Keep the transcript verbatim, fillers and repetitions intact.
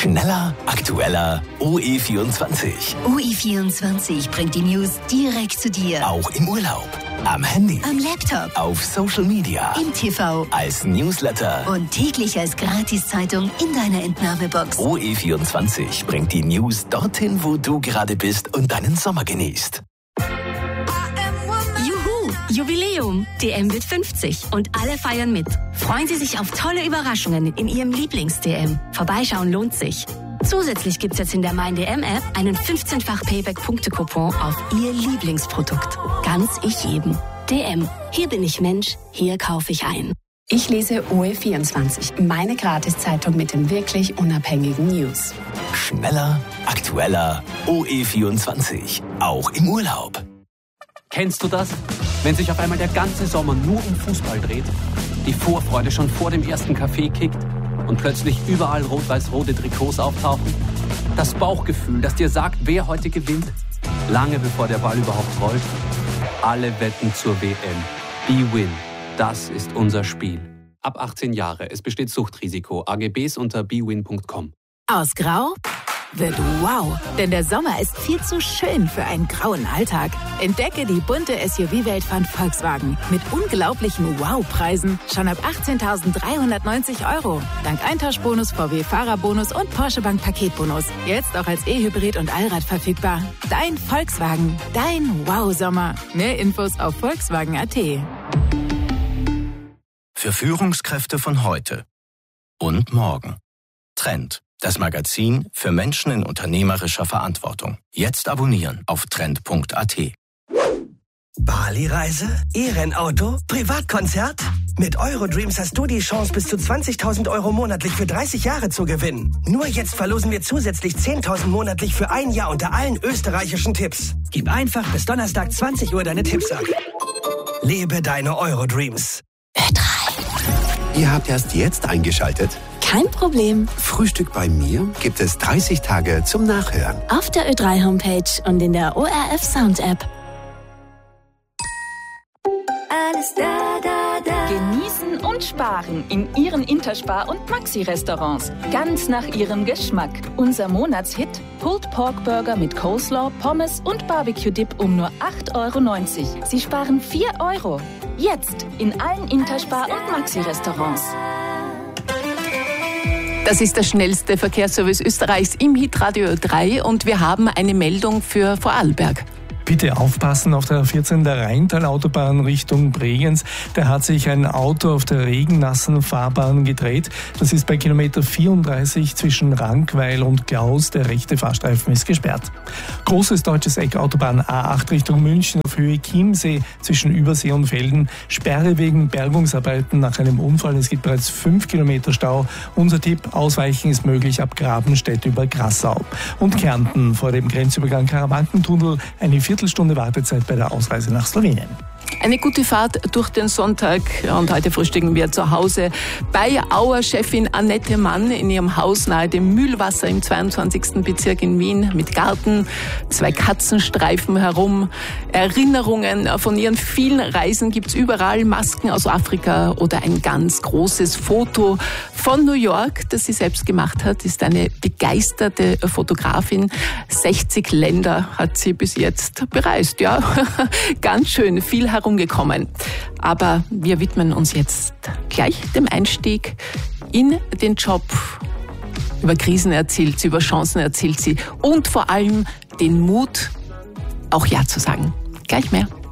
Schneller, aktueller, O E vierundzwanzig. O E vierundzwanzig bringt die News direkt zu dir. Auch im Urlaub, am Handy, am Laptop, auf Social Media, im T V, als Newsletter und täglich als Gratiszeitung in deiner Entnahmebox. O E vierundzwanzig bringt die News dorthin, wo du gerade bist und deinen Sommer genießt. Jubiläum! D M wird fünfzig und alle feiern mit. Freuen Sie sich auf tolle Überraschungen in Ihrem Lieblings-D M. Vorbeischauen lohnt sich. Zusätzlich gibt's jetzt in der Mein D M-App einen fünfzehnfach Payback-Punkte-Coupon auf Ihr Lieblingsprodukt. Ganz ich jedem. D M. Hier bin ich Mensch, hier kaufe ich ein. Ich lese O E vierundzwanzig, meine Gratiszeitung mit den wirklich unabhängigen News. Schneller, aktueller, O E vierundzwanzig. Auch im Urlaub. Kennst du das? Wenn sich auf einmal der ganze Sommer nur um Fußball dreht, die Vorfreude schon vor dem ersten Kaffee kickt und plötzlich überall rot-weiß-rote Trikots auftauchen? Das Bauchgefühl, das dir sagt, wer heute gewinnt? Lange bevor der Ball überhaupt rollt? Alle wetten zur W M. B-Win. Das ist unser Spiel. Ab achtzehn Jahre. Es besteht Suchtrisiko. A G Bs unter b win punkt com. Aus Grau wird wow, denn der Sommer ist viel zu schön für einen grauen Alltag. Entdecke die bunte S U V-Welt von Volkswagen mit unglaublichen Wow-Preisen schon ab achtzehntausenddreihundertneunzig Euro. Dank Eintauschbonus, V W-Fahrerbonus und Porsche Bank Paketbonus. Jetzt auch als E-Hybrid und Allrad verfügbar. Dein Volkswagen, dein Wow-Sommer. Mehr Infos auf volkswagen punkt a t. Für Führungskräfte von heute und morgen. Trend. Das Magazin für Menschen in unternehmerischer Verantwortung. Jetzt abonnieren auf trend punkt a t. Bali-Reise? E-Rennauto? Privatkonzert? Mit Eurodreams hast du die Chance, bis zu zwanzigtausend Euro monatlich für dreißig Jahre zu gewinnen. Nur jetzt verlosen wir zusätzlich zehntausend monatlich für ein Jahr unter allen österreichischen Tipps. Gib einfach bis Donnerstag zwanzig Uhr deine Tipps ab. Lebe deine Eurodreams. Ö drei. Ihr habt erst jetzt eingeschaltet? Kein Problem. Frühstück bei mir gibt es dreißig Tage zum Nachhören. Auf der Ö drei Homepage und in der O R F Sound App. Alles da, da, da. Genießen und sparen in Ihren Interspar- und Maxi-Restaurants. Ganz nach Ihrem Geschmack. Unser Monatshit: Pulled Pork Burger mit Coleslaw, Pommes und Barbecue-Dip um nur acht Euro neunzig. Sie sparen vier Euro. Jetzt in allen Interspar- und Maxi-Restaurants. Das ist der schnellste Verkehrsservice Österreichs im Hitradio Ö drei und wir haben eine Meldung für Vorarlberg. Bitte aufpassen auf der A vierzehn der Rheintalautobahn Richtung Bregenz. Da hat sich ein Auto auf der regennassen Fahrbahn gedreht. Das ist bei Kilometer vierunddreißig zwischen Rankweil und Klaus. Der rechte Fahrstreifen ist gesperrt. Großes deutsches Eck, Autobahn A acht Richtung München auf Höhe Chiemsee zwischen Übersee und Velden. Sperre wegen Bergungsarbeiten nach einem Unfall. Es gibt bereits fünf Kilometer Stau. Unser Tipp: Ausweichen ist möglich ab Grabenstedt über Grassau. Und Kärnten vor dem Grenzübergang Karawankentunnel eine Viertelstunde Wartezeit bei der Ausreise nach Slowenien. Eine gute Fahrt durch den Sonntag und heute frühstücken wir zu Hause bei Auer-Chefin Annette Mann in ihrem Haus nahe dem Mühlwasser im zweiundzwanzigsten Bezirk in Wien mit Garten, zwei Katzenstreifen herum. Erinnerungen von ihren vielen Reisen gibt's überall, Masken aus Afrika oder ein ganz großes Foto von New York, das sie selbst gemacht hat, ist eine begeisterte Fotografin. sechzig Länder hat sie bis jetzt bereist, ja, ganz schön viel herumgekommen. Aber wir widmen uns jetzt gleich dem Einstieg in den Job. Über Krisen erzählt sie, über Chancen erzählt sie und vor allem den Mut, auch Ja zu sagen. Gleich mehr.